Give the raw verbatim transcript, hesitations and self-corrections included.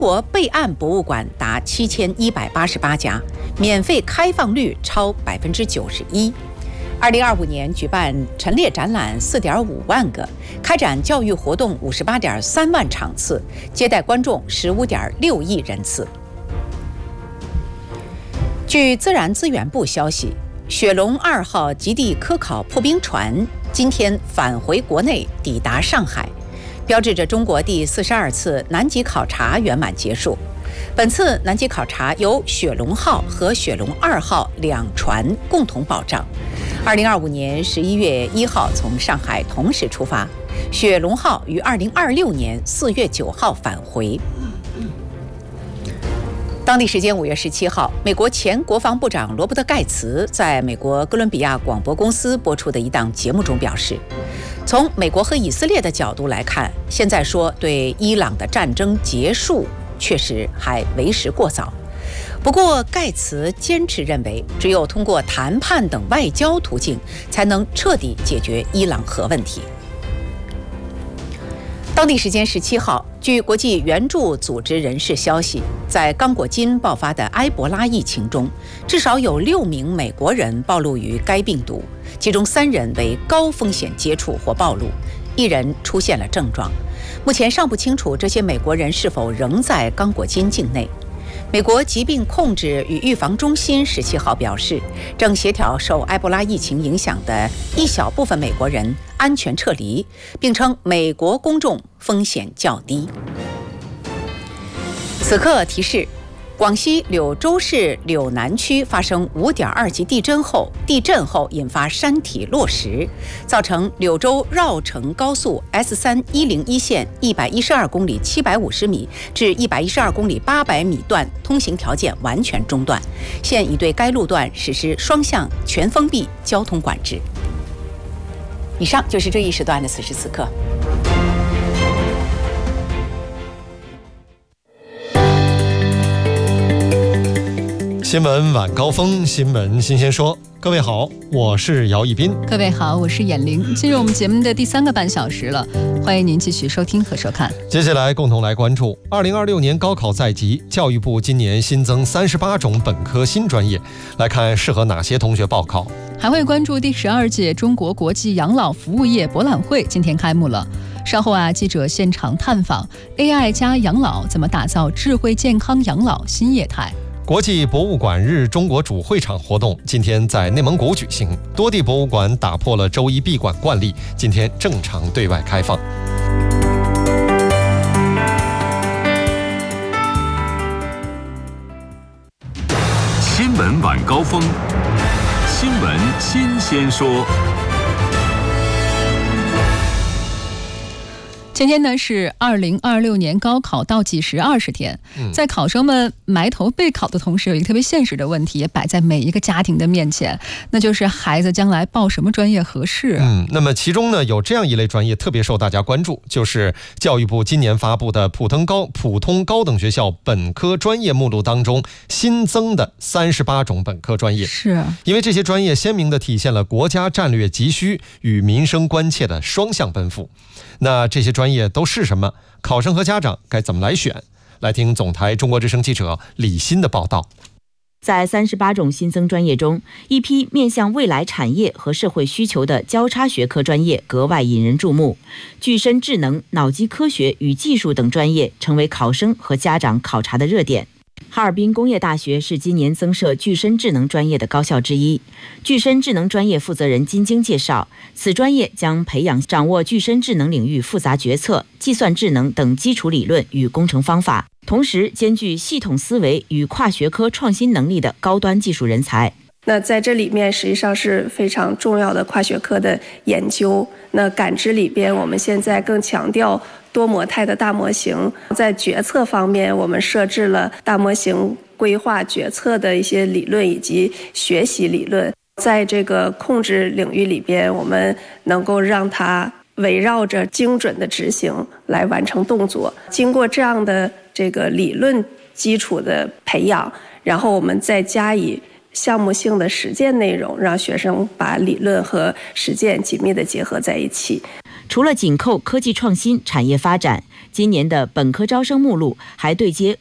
国备案博物馆达七千一百八十八家，免费开放率超百分之九十一。二零二五年举办陈列展览四点五万个，开展教育活动五十八点三万场次，接待观众十五点六亿人次。据自然资源部消息，雪龙二号极地科考破冰船今天返回国内，抵达上海。标志着中国第四十二次南极考察圆满结束。本次南极考察由雪龙号和雪龙二号两船共同保障。二零二五年十一月一号从上海同时出发，雪龙号于二零二六年四月九号返回。当地时间五月十七号，美国前国防部长罗伯特·盖茨在美国哥伦比亚广播公司播出的一档节目中表示，从美国和以色列的角度来看，现在说对伊朗的战争结束确实还为时过早。不过，盖茨坚持认为，只有通过谈判等外交途径，才能彻底解决伊朗核问题。当地时间十七号，据国际援助组织人士消息，在刚果金爆发的埃博拉疫情中，至少有六名美国人暴露于该病毒，其中三人为高风险接触或暴露，一人出现了症状。目前尚不清楚这些美国人是否仍在刚果金境内。美国疾病控制与预防中心十七号表示，正协调受埃博拉疫情影响的一小部分美国人安全撤离，并称美国公众风险较低。此刻提示，广西柳州市柳南区发生五点二级地震后，地震后引发山体落石，造成柳州绕城高速 S 三一零一线一百一十二公里七百五十米至一百一十二公里八百米段通行条件完全中断，现已对该路段实施双向全封闭交通管制。以上就是这一时段的此时此刻。 新闻晚高峰，新闻新鲜说。各位好，我是姚一斌。 各位好，我是闫玲。进入我们节目的第三个半小时了，欢迎您继续收听和收看。 接下来共同来关注二零二六年高考在即，教育部今年新增三十八种本科新专业，来看适合哪些同学报考。 还会关注第十二届中国国际养老服务业博览会今天开幕了。稍后啊，记者现场探访 A I 加养老怎么打造智慧健康养老新业态。 国际博物馆日中国主会场活动今天在内蒙古举行，多地博物馆打破了周一闭馆惯例，今天正常对外开放。 新闻晚高峰，新闻新鲜说。 今天呢是二零二六年高考倒计时二十天，在考生们埋头备考的同时，有一个特别现实的问题也摆在每一个家庭的面前，那就是孩子将来报什么专业合适、啊、 嗯，那么其中呢有这样一类专业特别受大家关注，就是教育部今年发布的普通高普通高等学校本科专业目录当中新增的三十八种本科专业。 是因为这些专业鲜明地体现了国家战略急需与民生关切的双向奔赴。那这些专业都是什么？考生和家长该怎么来选？来听总台中国之声记者李欣的报道。 在三十八种新增专业中，一批面向未来产业和社会需求的交叉学科专业格外引人注目。具身智能、脑机科学与技术等专业成为考生和家长考察的热点。哈尔滨工业大学是今年增设具身智能专业的高校之一。具身智能专业负责人金晶介绍，此专业将培养掌握具身智能领域复杂决策、计算智能等基础理论与工程方法，同时兼具系统思维与跨学科创新能力的高端技术人才。 那在这里面实际上是非常重要的跨学科的研究。那感知里边，我们现在更强调多模态的大模型。在决策方面，我们设置了大模型规划决策的一些理论以及学习理论。在这个控制领域里边，我们能够让它围绕着精准的执行来完成动作。经过这样的这个理论基础的培养，然后我们再加以项目性的实践内容，让学生把理论和实践紧密地结合在一起。 除了紧扣科技创新、产业发展， 今年的本科招生目录还对接